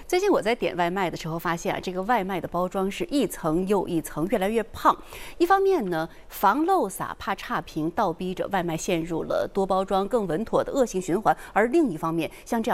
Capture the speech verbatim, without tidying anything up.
最近我在点外卖的时候发现啊，这个外卖的包装是一层又一层，越来越胖。一方面呢，防漏洒怕差评，倒逼着外卖陷入了多包装更稳妥的恶性循环；而另一方面，像这样